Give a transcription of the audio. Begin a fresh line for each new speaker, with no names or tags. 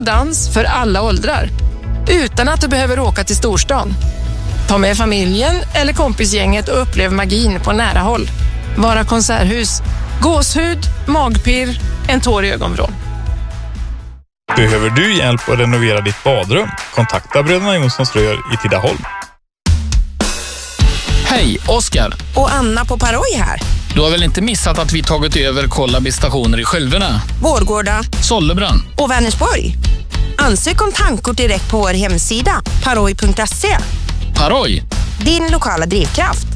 Dans för alla åldrar. Utan att du behöver åka till storstan. Ta med familjen eller kompisgänget och upplev magin på nära håll. Vara konserthus. Gåshud, magpirr, en tår i ögonvrån.
Behöver du hjälp att renovera ditt badrum? Kontakta Bröderna Jonssons Rör i Tidaholm.
Hej, Oskar.
Och Anna på Paroj här.
Du har väl inte missat att vi tagit över Kollaby stationer i Skälverna,
Vårgårda
Sollebrand
och Vänersborg. Ansök om tankkort direkt på vår hemsida paroj.se.
Paroj,
din lokala drivkraft.